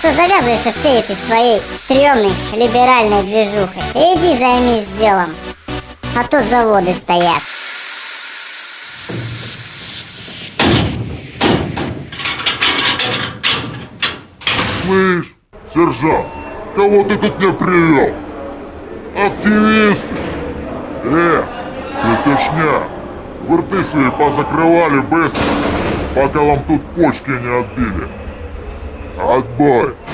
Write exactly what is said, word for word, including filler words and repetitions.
что завязывай со всей этой своей стрёмной либеральной движухой. Иди займись делом, а то заводы стоят. Слышь, сержант, кого ты тут мне привел? Активисты? Э, пятюшня, вы рты свои позакрывали быстро, пока вам тут почки не отбили. Отбой!